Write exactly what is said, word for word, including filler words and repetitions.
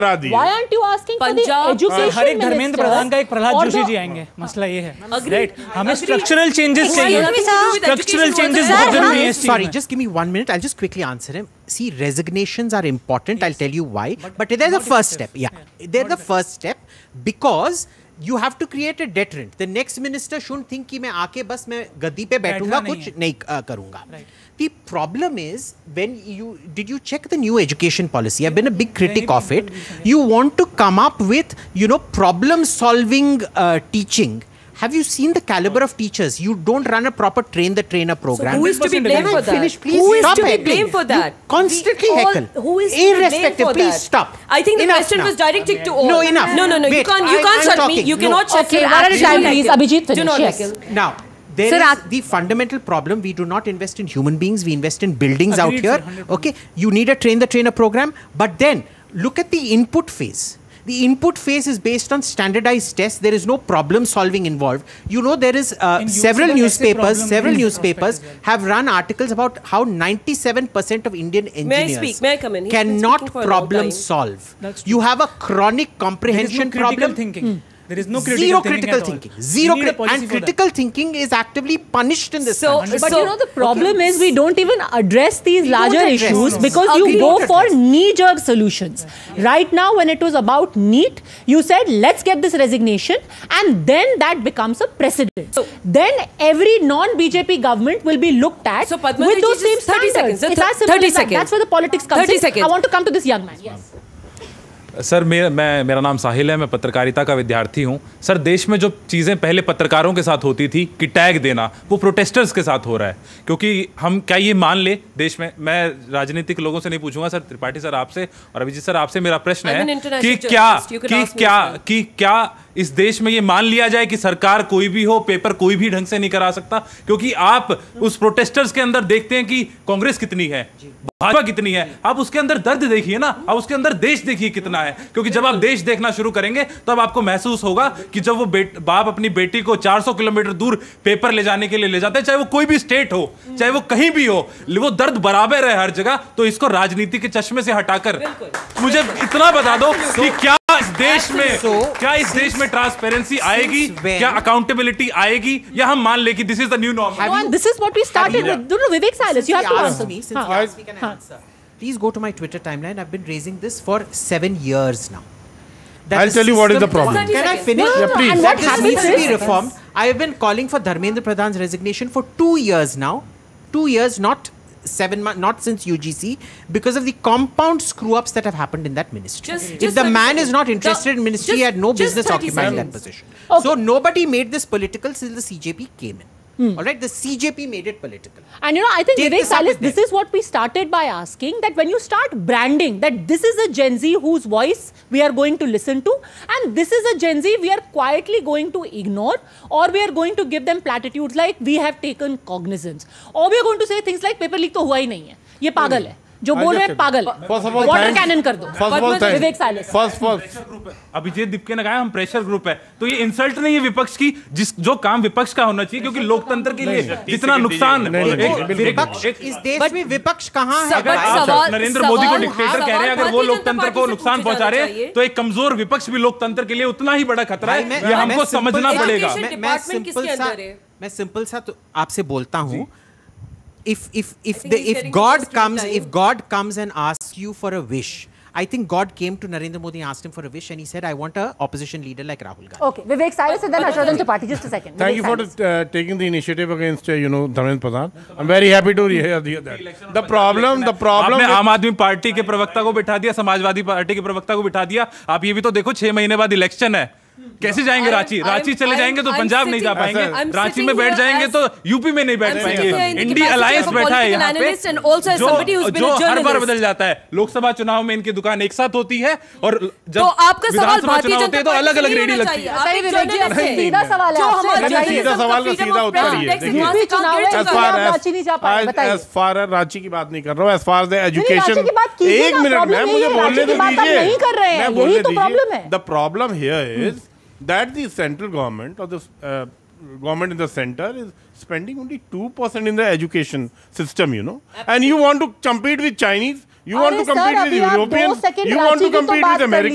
Why aren't you asking for the education हर एक धर्मेंद्र प्रधान का एक प्रहलाद जोशी जी आएंगे, मसला ये है, राइट? हमें स्ट्रक्चरल चेंजेस चाहिए, स्ट्रक्चरल चेंजेस बहुत जरूरी है। Sorry, just give me one minute. I'll just quickly answer him. See, resignations are important. I'll tell you why. But they're the first step. Yeah, they're the first step because you have to create a deterrent. The next minister shouldn't think कि मैं आके बस मैं गद्दी पे बैठूंगा कुछ नहीं करूंगा. The problem is when you did you check the new education policy? I've been a big critic of it. You want to come up with you know problem solving uh, teaching. Have you seen the caliber of teachers? You don't run a proper train the trainer program. So who is to be blamed for that? Finish, please. Who is stop to be heckling. blamed for that? You constantly all, heckle. Who is to be blamed for please that? stop. I think the enough question now. was directed to all. No, enough. No, no, no. Wait, you can't. You I, can't I'm shut talking. me. You no. cannot shut okay, me. one at a time, please. Abhijit, finish. Do not yes. heckle. Now. There Sir, is the fundamental problem. We do not invest in human beings. We invest in buildings Agreed, out here. sir, Okay, you need a train the trainer program. But then look at the input phase. The input phase is based on standardized tests. There is no problem solving involved. You know, there is uh, several newspapers, several newspapers have run articles about how ninety-seven percent of Indian engineers May I speak? May I come in? He's cannot problem solve. You have a chronic comprehension problem. Thinking. Hmm. There is no critical Zero thinking critical thinking. Zero cri and critical that. thinking is actively punished in this so, country. But so, you know the problem okay. is we don't even address these we larger address. issues no, no. because Agreed. you go for knee-jerk solutions. Yeah. Right now, when it was about NEET, you said let's get this resignation, and then that becomes a precedent. So, then every non-B J P government will be looked at so with those same thirty standards. Seconds. It's as simple thirty as that. seconds. That's where the politics comes thirty in. Seconds. I want to come to this young man. Yes. Sir मेरा मैं मेरा नाम साहिल है, मैं पत्रकारिता का विद्यार्थी हूं। सर देश में जो चीज़ें पहले पत्रकारों के साथ होती थी कि टैग देना, वो प्रोटेस्टर्स के साथ हो रहा है। क्योंकि हम क्या ये मान ले देश में, मैं राजनीतिक लोगों से नहीं पूछूंगा सर, त्रिपाठी सर आपसे और अभिजीत सर आपसे मेरा प्रश्न है कि क्या कि क्या कि क्या इस देश में ये मान लिया जाए कि सरकार कोई भी हो, पेपर कोई भी ढंग से नहीं करा सकता? क्योंकि आप उस प्रोटेस्टर्स के अंदर देखते हैं कि कांग्रेस कितनी है, भाजपा कितनी है, आप उसके अंदर दर्द देखिए ना, आप उसके अंदर देश देखिए कितना है। क्योंकि जब आप देश देखना शुरू करेंगे तब आपको महसूस होगा कि जब वो बाप अपनी बेटी को चार सौ किलोमीटर दूर पेपर ले जाने के लिए ले जाते हैं, चाहे वो कोई भी स्टेट हो, चाहे वो कहीं भी हो, वो दर्द बराबर है हर जगह। तो इसको राजनीति के चश्मे से हटाकर मुझे इतना बता दो कि क्या इस देश में क्या इस देश में ट्रांसपेरेंसी आएगी, क्या अकाउंटेबिलिटी आएगी, या हम मान ले कि this is the new normal? This is what we started with. No, no, Vivek Silas, you have to answer me. Since you asked me, can I answer? Please go to my Twitter timeline. I've been raising this for seven years now. I'll tell you what is the problem. Can I finish? No, no, no. Please. And That what this needs to be is reformed. I have been calling for Dharmendra Pradhan's resignation for two years now. Two years, not seven months, not since U G C, because of the compound screw-ups that have happened in that ministry. Just, if just the man is not interested the, in ministry, he had no business occupying that position. Okay. So nobody made this political since the C J P came in. Hmm. All right, the C J P made it political. And you know, I think Take Vivek this Silas, this is what we started by asking, that when you start branding that this is a Gen Z whose voice we are going to listen to, and this is a Gen Z we are quietly going to ignore, or we are going to give them platitudes like we have taken cognizance, or we are going to say things like paper leak to hua hi nahi hai, ye pagal hai. जो बोल रहे हैं पागल है, water cannon कर दो। विवेक silence. First first Abhijit Dipke ने कहा हम प्रेशर ग्रुप है, तो ये इंसल्ट नहीं है विपक्ष की, जिस जो काम विपक्ष का होना चाहिए, क्योंकि लोकतंत्र के लिए जितना नुकसान विपक्ष इस देश में विपक्ष कहाँ है? नरेंद्र मोदी को डिक्टेटर कह रहे हैं, अगर वो लोकतंत्र को नुकसान पहुंचा रहे हैं तो एक कमजोर विपक्ष भी लोकतंत्र के लिए उतना ही बड़ा खतरा है, ये हमको समझना पड़ेगा। मैं सिंपल सा तो आपसे बोलता हूँ, if if if the if God comes if God comes and asks you for a wish, I think God came to Narendra Modi and asked him for a wish, and he said, I want a opposition leader like Rahul Gandhi. Okay, Vivek Silas and then Harshvardhan Tripathi. Just a second. Thank you for uh, taking the initiative against uh, you know Dharmendra Pradhan. I'm very happy to hear that. The problem, the problem. आपने आम आदमी party के प्रवक्ता को बिठा दिया, Samajwadi party के प्रवक्ता को बिठा दिया। आप ये भी तो देखो, छह महीने बाद इलेक्शन है, कैसे जाएंगे रांची? रांची चले जाएंगे तो पंजाब नहीं जा पाएंगे, रांची में बैठ जाएंगे तो यूपी में नहीं बैठ पाएंगे। इंडी अलायंस बैठा है यहाँ पे, जो जो हर बार बदल जाता है। लोकसभा चुनाव में इनकी दुकान एक साथ होती है और जब विधानसभा चुनाव होते हैं तो अलग अलग रेडी लगती है। सीधा सवाल है, सीधा सवाल का सीधा उत्तर ही है। एज फार एज रांची की बात नहीं कर रहा हूँ, एज फार द एजुकेशन। एक मिनट में मुझे बोलने तो दीजिए, मैं बोलने दीजिए। The problem here is that the central government or the uh, government in the center is spending only two percent in the education system, you know. Absolutely. And you want to compete with Chinese, you want to compete with European, you want to compete with American.